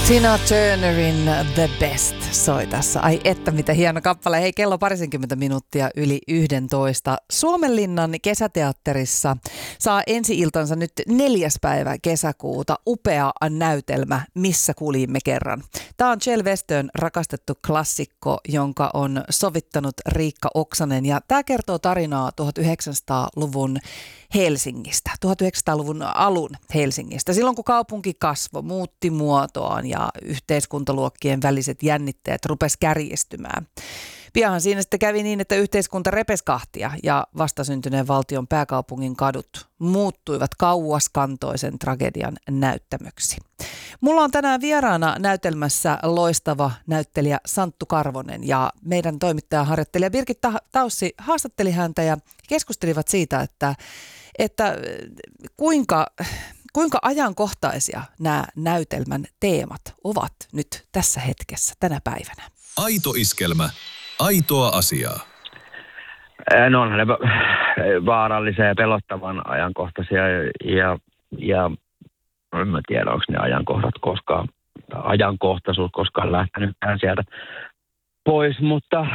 Tina Turnerin The Best soi tässä. Ai että mitä hieno kappale. Hei, kello 20 minuuttia yli 11. Suomenlinnan kesäteatterissa saa ensi-iltansa nyt 4. päivä kesäkuuta upea näytelmä Missä kuljimme kerran. Tämä on Kjell Westön rakastettu klassikko, jonka on sovittanut Riikka Oksanen. Ja tämä kertoo tarinaa 1900-luvun Helsingistä, 1900-luvun alun Helsingistä. Silloin kun kaupunki kasvoi, muutti muotoaan ja yhteiskuntaluokkien väliset jännitteet rupesi kärjistymään. Pianhan siinä sitten kävi niin, että yhteiskunta repesi kahtia ja vastasyntyneen valtion pääkaupungin kadut muuttuivat kauaskantoisen tragedian näyttämöksi. Mulla on tänään vieraana näytelmässä loistava näyttelijä Santtu Karvonen ja meidän toimittaja-harjoittelija Birgitta Taussi haastatteli häntä ja keskustelivat siitä, että kuinka ajankohtaisia nämä näytelmän teemat ovat nyt tässä hetkessä, tänä päivänä. Aito iskelmä. Aitoa asiaa. No onhan ne vaarallisia ja pelottavan ajankohtaisia ja en mä tiedä, onko ne ajankohtaisuus koskaan lähtenytkään sieltä pois, mutta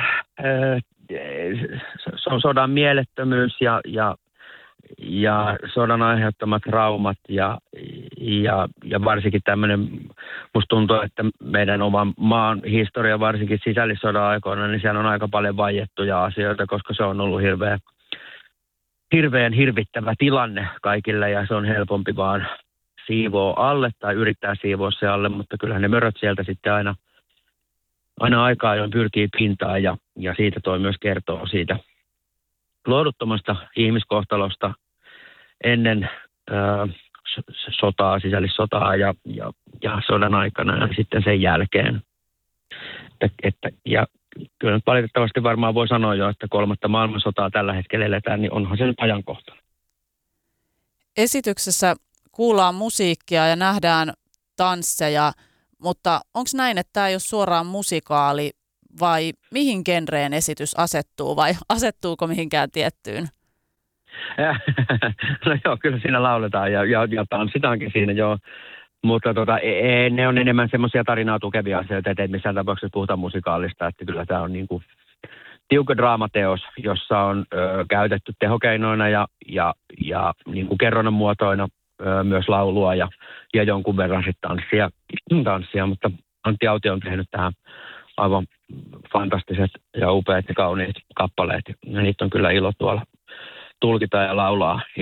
se on sodan mielettömyys ja sodan aiheuttamat traumat ja varsinkin tämmöinen, musta tuntuu, että meidän oman maan historia varsinkin sisällissodan aikoina, niin siellä on aika paljon vaiettuja asioita, koska se on ollut hirveän hirvittävä tilanne kaikille ja se on helpompi vaan siivoa alle tai yrittää siivoa se alle, mutta kyllähän ne möröt sieltä sitten aina aikaa ajoin pyrkii pintaan ja siitä toi myös kertoo siitä lohduttomasta ihmiskohtalosta ennen sotaa, sisällissotaa ja sodan aikana ja sitten sen jälkeen. Ja kyllä nyt valitettavasti varmaan voi sanoa jo, että 3. maailmansotaa tällä hetkellä eletään, niin onhan se nyt ajankohtainen. Esityksessä kuullaan musiikkia ja nähdään tansseja, mutta onko näin, että tämä ei ole suoraan musikaali vai mihin genreen esitys asettuu vai asettuuko mihinkään tiettyyn? No joo, kyllä siinä lauletaan ja tanssitaankin siinä joo, mutta ne on enemmän semmoisia tarinaa tukevia asioita, että ei missään tapauksessa puhuta musikaalista, että kyllä tämä on niinku tiukka draamateos, jossa on käytetty tehokeinoina ja niinku kerronnan muotoina myös laulua ja jonkun verran sitten tanssia, mutta Antti Autio on tehnyt tähän aivan fantastiset ja upeat ja kauniit kappaleet. Ja niitä on kyllä ilo tuolla tulkita ja laulaa